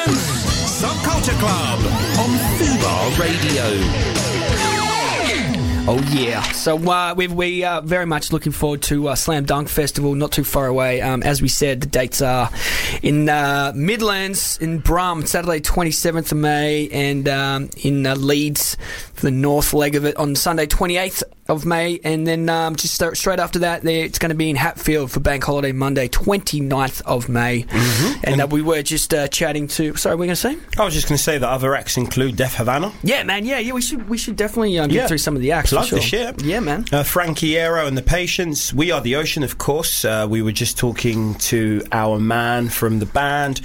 gentlemen, Subculture Club on Fubar Radio. Oh yeah! So we are very much looking forward to Slam Dunk Festival, not too far away. As we said, the dates are in Midlands in Brum, Saturday 27th of May, and in Leeds for the north leg of it on Sunday 28th of May, and then just straight after that, it's going to be in Hatfield for Bank Holiday Monday 29th of May. Mm-hmm. And we were just chatting to. Sorry, what were you going to say? I was just going to say that other acts include Def Havana. Yeah, man. Yeah. We should definitely get through some of the acts. Plug for sure. the shit. Yeah, man. Frankie Aero and the Patients. We Are the Ocean, of course. We were just talking to our man from the band.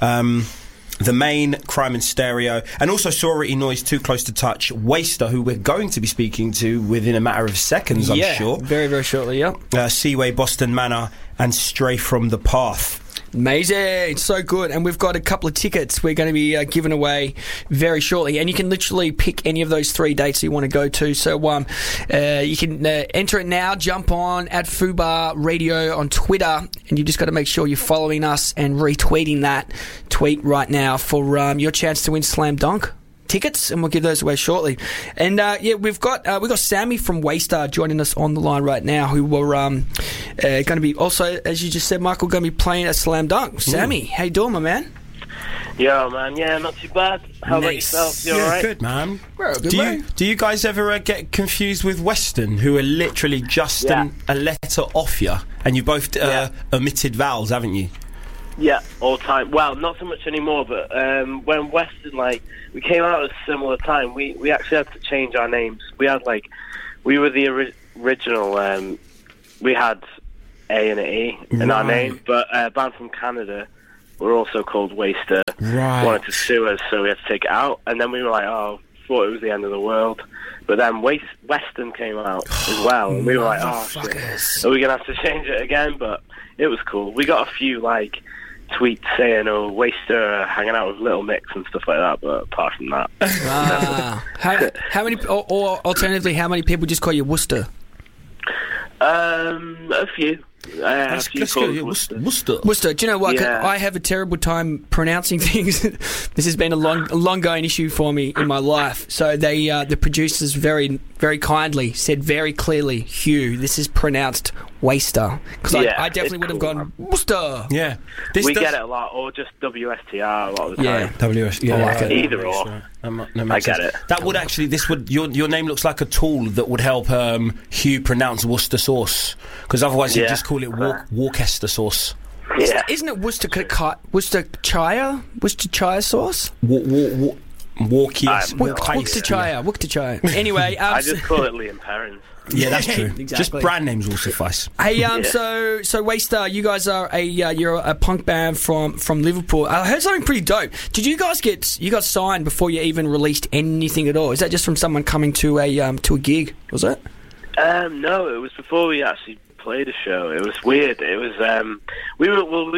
The Main, Crime and Stereo, and also Sorority Noise, Too Close to Touch, Waster, who we're going to be speaking to within a matter of seconds, I'm sure. Very, very shortly, yeah. Seaway, Boston Manor, and Stray from the Path. Amazing. It's so good. And we've got a couple of tickets we're going to be giving away very shortly. And you can literally pick any of those 3 dates you want to go to. So you can enter it now. Jump on at Fubar Radio on Twitter. And you've just got to make sure you're following us and retweeting that tweet right now for your chance to win Slam Dunk tickets, and we'll give those away shortly. And we've got Sammy from Waystar joining us on the line right now, who were going to be also, as you just said, Michael, going to be playing at Slam Dunk. Sammy, how you doing, my man? Yeah, man. Yeah, not too bad. How about yourself? You all right? Good, man. We're good, do you guys ever get confused with Western, who are literally just a letter off you, and you both omitted vowels, haven't you? Yeah, all time. Well, not so much anymore, but when Western, we came out at a similar time, we actually had to change our names. We were the original, we had A and an E in our name, but a band from Canada were also called Waster, wanted to sue us, so we had to take it out, and then we were like, thought it was the end of the world. But then Western came out as well, and we were like, shit, are we going to have to change it again? But it was cool. We got a few, tweets saying, Waster hanging out with Little Mix and stuff like that, but apart from that... how many, or alternatively, how many people just call you Worcester? A few. Let's go, Worcester. Do you know what? Yeah. I have a terrible time pronouncing things. This has been a long-going issue for me in my life. So the producers very, very kindly said very clearly, Hugh, this is pronounced Waster. Because I definitely would have gone, Worcester. Yeah. We get it a lot, or just WSTR a lot of the time. WSTR. Either or. I get it. That would actually, your name looks like a tool that would help Hugh pronounce Worcester sauce. Because otherwise he'd just call it Worcester sauce. Yeah. Isn't it Worcestershire sauce? Worcestershire. Anyway, I just call it Liam Perrins. Yeah, that's true. Exactly. Just brand names will suffice. Hey, so Waystar, you guys are you're a punk band from Liverpool. I heard something pretty dope. Did you guys got signed before you even released anything at all? Is that just from someone coming to a gig? Was it? No, it was before we actually played a show. It was weird. It was we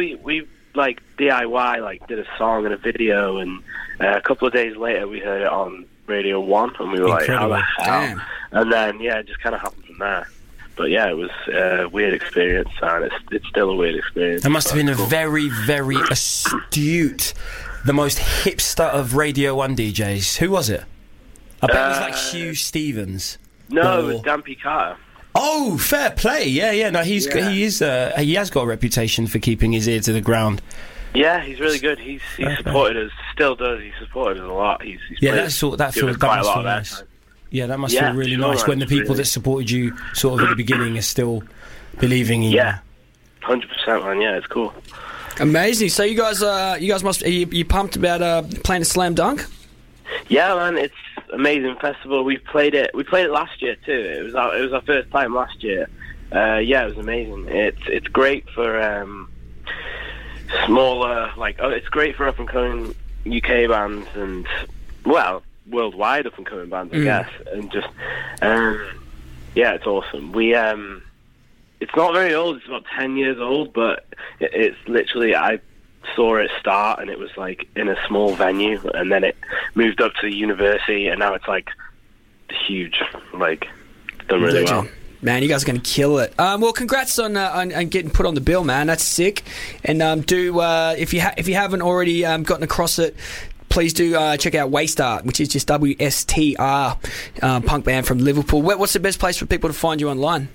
DIY did a song and a video, and a couple of days later we heard it on Radio 1, and we were Incredible. like, how the hell? Damn. And then it just kind of happened from there. But yeah, it was a weird experience, and it's still a weird experience. It must have been a very, very astute, the most hipster of Radio 1 DJs. Who was it? I bet it was Hugh Stevens. No, it was Dan P. Carter. Oh, fair play. Yeah. No, he has got a reputation for keeping his ear to the ground. Yeah, he's really good. He supported us, still does. He supported us a lot. He's that feels quite a lot nice. Yeah, that must feel really nice when the people that supported you sort of at the beginning are still believing in you. Yeah, 100%, man. Yeah, it's cool. Amazing. So you guys must are you pumped about playing a Slam Dunk? Yeah, man, it's amazing festival. We played it last year too. It was our first time last year. It was amazing. It's great for smaller, it's great for up and coming UK bands and worldwide up and coming bands, I guess. And just it's awesome. We it's not very old. It's about 10 years old, but it's literally I saw it start, and it was in a small venue, and then it moved up to the university, and now it's huge. Done really well. Man, you guys are going to kill it. Well, congrats on getting put on the bill, man. That's sick. And if you haven't already gotten across it, please do check out Waster, which is just WSTR, punk band from Liverpool. What's the best place for people to find you online?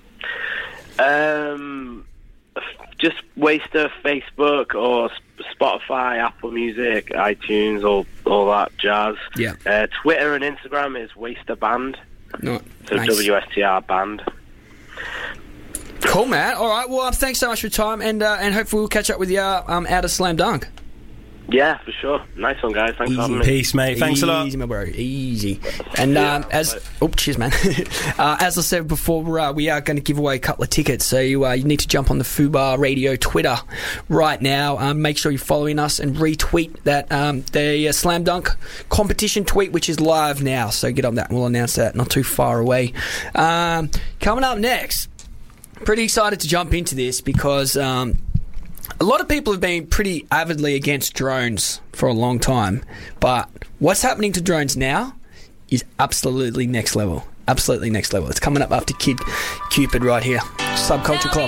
Just Waster, Facebook or Spotify, Apple Music, iTunes, all that jazz. Yeah. Twitter and Instagram is Waster Band. No, So nice. WSTR Band. Cool, man. All right. Well, thanks so much for your time, and hopefully we'll catch up with you out of Slam Dunk. Yeah, for sure. Nice one, guys. Thanks for having me. Peace, mate. Thanks a lot. Easy, my bro. Easy. And cheers, man. As I said before, we are going to give away a couple of tickets. So you need to jump on the Fubar Radio Twitter right now. Make sure you're following us and retweet that the Slam Dunk competition tweet, which is live now. So get on that, and we'll announce that not too far away. Coming up next, pretty excited to jump into this because a lot of people have been pretty avidly against drones for a long time, but what's happening to drones now is absolutely next level. Absolutely next level. It's coming up after Kid Cupid right here. Subculture Club.